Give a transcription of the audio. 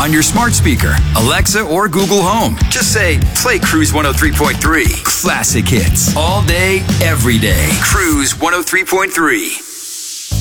on your smart speaker, Alexa, or Google Home. Just say, play Cruise 103.3. Classic hits. All day, every day. Cruise 103.3.